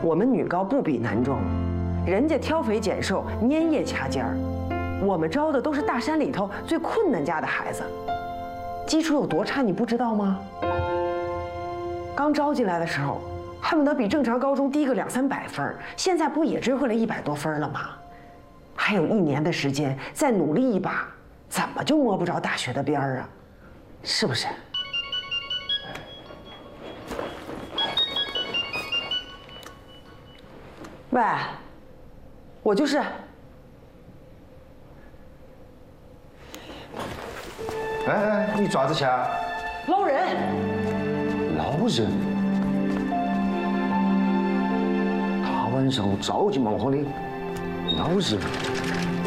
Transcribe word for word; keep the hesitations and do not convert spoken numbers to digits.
我们女高不比男中，人家挑肥拣瘦，粘液掐尖儿，我们招的都是大山里头最困难家的孩子，基础有多差你不知道吗？刚招进来的时候，恨不得比正常高中低个两三百分，现在不也追回来一百多分了吗？还有一年的时间，再努力一把，怎么就摸不着大学的边儿啊？是不是？喂，我就是。 哎哎，你爪子去啊？ 捞人。 捞人？大晚上着急忙慌的捞人？